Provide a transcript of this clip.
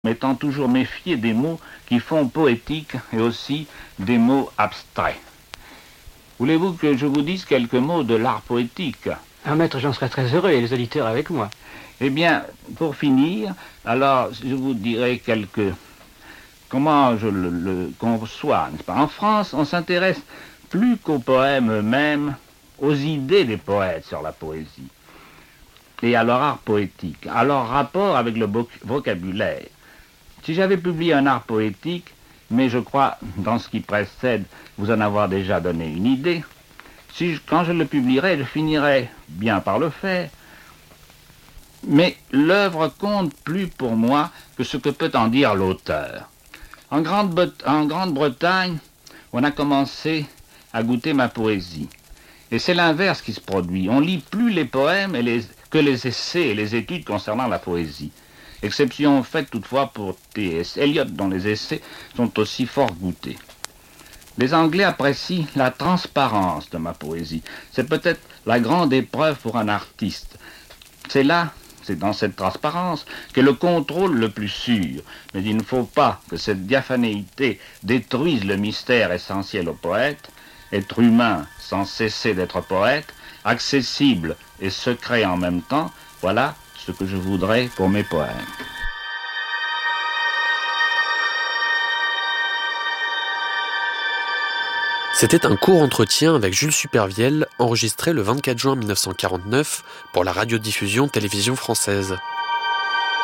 m'étant toujours méfié des mots qui font poétique et aussi des mots abstraits. Voulez-vous que je vous dise quelques mots de l'art poétique ? Ah, maître, j'en serais très heureux, et les auditeurs avec moi. Eh bien, pour finir, alors je vous dirai comment je le conçois, n'est-ce pas ? En France, on s'intéresse plus qu'aux poèmes eux-mêmes, aux idées des poètes sur la poésie et à leur art poétique, à leur rapport avec le vocabulaire. Si j'avais publié un art poétique, mais je crois, dans ce qui précède, vous en avoir déjà donné une idée, quand je le publierais, je finirais bien par le faire, mais l'œuvre compte plus pour moi que ce que peut en dire l'auteur. En Grande-Bretagne, on a commencé à goûter ma poésie. Et c'est l'inverse qui se produit. On lit plus les poèmes que les essais et les études concernant la poésie. Exception faite toutefois pour T.S. Eliot, dont les essais sont aussi fort goûtés. Les Anglais apprécient la transparence de ma poésie. C'est peut-être la grande épreuve pour un artiste. C'est dans cette transparence, qu'est le contrôle le plus sûr. Mais il ne faut pas que cette diaphanéité détruise le mystère essentiel au poète, être humain sans cesser d'être poète, accessible et secret en même temps, voilà ce que je voudrais pour mes poèmes. C'était un court entretien avec Jules Supervielle, enregistré le 24 juin 1949 pour la radiodiffusion Télévision française.